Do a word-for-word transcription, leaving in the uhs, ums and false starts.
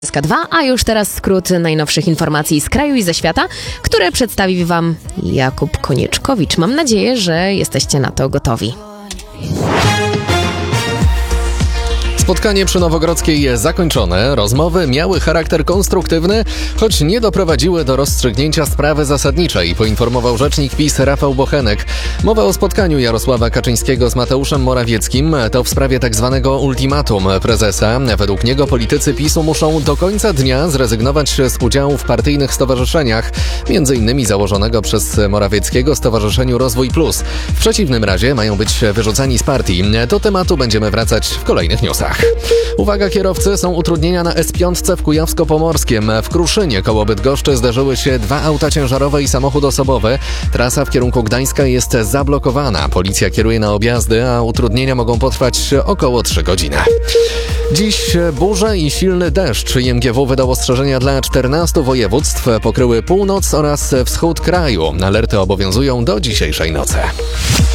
S K dwa, a już teraz skrót najnowszych informacji z kraju i ze świata, które przedstawi Wam Jakub Konieczkowicz. Mam nadzieję, że jesteście na to gotowi. Spotkanie przy Nowogrodzkiej zakończone. Rozmowy miały charakter konstruktywny, choć nie doprowadziły do rozstrzygnięcia sprawy zasadniczej, poinformował rzecznik PiS Rafał Bochenek. Mowa o spotkaniu Jarosława Kaczyńskiego z Mateuszem Morawieckim to w sprawie tzw. ultimatum prezesa. Według niego politycy PiSu muszą do końca dnia zrezygnować z udziału w partyjnych stowarzyszeniach, między innymi założonego przez Morawieckiego Stowarzyszeniu Rozwój Plus. W przeciwnym razie mają być wyrzucani z partii. Do tematu będziemy wracać w kolejnych newsach. Uwaga kierowcy, są utrudnienia na S pięć w Kujawsko-Pomorskiem. W Kruszynie koło Bydgoszczy zderzyły się dwa auta ciężarowe i samochód osobowy. Trasa w kierunku Gdańska jest zablokowana. Policja kieruje na objazdy, a utrudnienia mogą potrwać około trzy godziny. Dziś burze i silny deszcz. I M G W wydał ostrzeżenia dla czternastu województw. Pokryły północ oraz wschód kraju. Alerty obowiązują do dzisiejszej nocy.